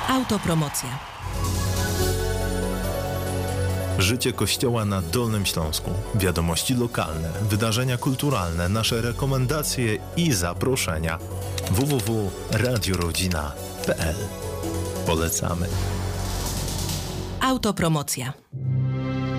Autopromocja. Życie Kościoła na Dolnym Śląsku, wiadomości lokalne, wydarzenia kulturalne, nasze rekomendacje i zaproszenia. www.radiorodzina.pl. Polecamy. Autopromocja.